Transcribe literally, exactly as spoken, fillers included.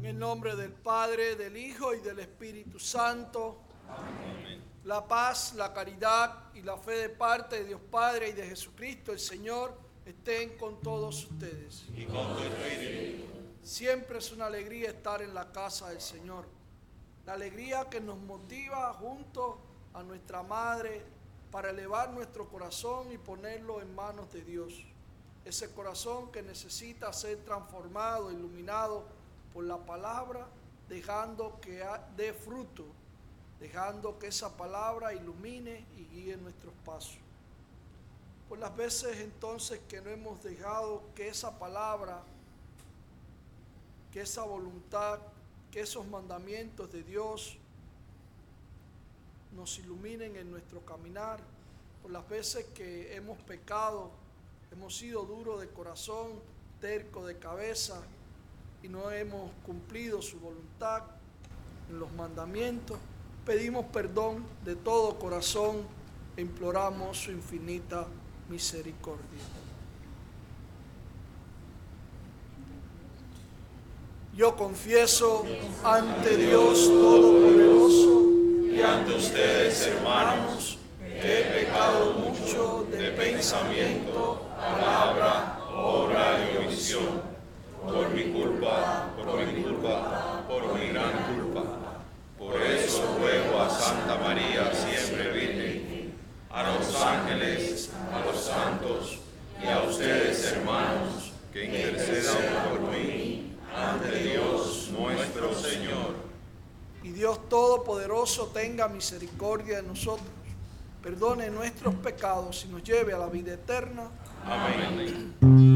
el nombre del Padre, del Hijo y del Espíritu Santo. Amén. La paz, la caridad y la fe de parte de Dios Padre y de Jesucristo el Señor estén con todos ustedes. Y con tu espíritu. Siempre es una alegría estar en la casa del Señor. La alegría que nos motiva junto a nuestra Madre para elevar nuestro corazón y ponerlo en manos de Dios. Ese corazón que necesita ser transformado, iluminado por la palabra, dejando que dé fruto, dejando que esa palabra ilumine y guíe nuestros pasos. Por las veces entonces que no hemos dejado que esa palabra, que esa voluntad, que esos mandamientos de Dios nos iluminen en nuestro caminar, por las veces que hemos pecado, hemos sido duros de corazón, terco de cabeza y no hemos cumplido su voluntad en los mandamientos, pedimos perdón de todo corazón e imploramos su infinita misericordia. Yo confieso ante Dios Todopoderoso y ante ustedes, hermanos, que he pecado mucho de pensamiento, palabra, obra y omisión, por mi culpa, por mi culpa, por mi gran culpa. Por eso ruego a Santa María, siempre Virgen, a los ángeles, a los santos y a ustedes, hermanos, que intercedan por mí ante Dios nuestro Señor. Y Dios Todopoderoso tenga misericordia de nosotros, perdone nuestros pecados y nos lleve a la vida eterna. Amén.